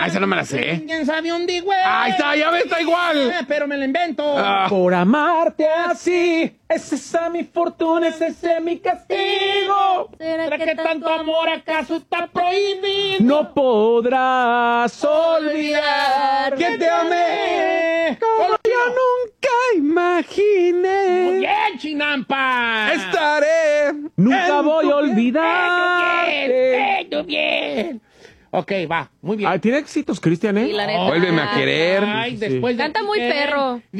esa no me la sé. ¿Quién sabe dónde, güey? Ahí está, ya ves, está igual. Pero me la invento. Por amarte así, es esa mi fortuna, es ese mi castigo. ¿Será que tanto amor acaso está prohibido? No podrás olvidar que te amé como yo nunca imaginé. Muy bien, Chinampa. Estaré. Nunca voy a olvidar. Bien. Ok, va, muy bien. Tiene éxitos, Cristian, ¿eh? Sí, la neta. Vuélveme a querer. Ay, después de Canta muy que- perro.